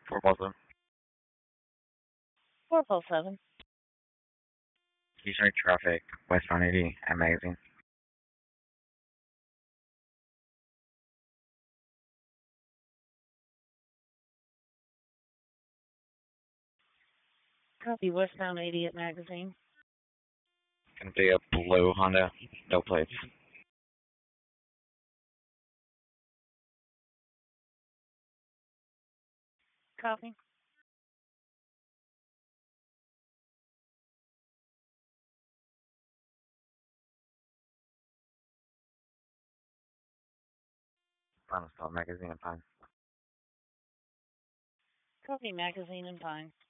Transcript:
447. 407. Eastern traffic, westbound 80 at Magazine. Copy westbound 80 at Magazine. Gonna be a blue Honda, no plates. Copy. Final stop, Magazine and Pine. Copy Magazine and Pine.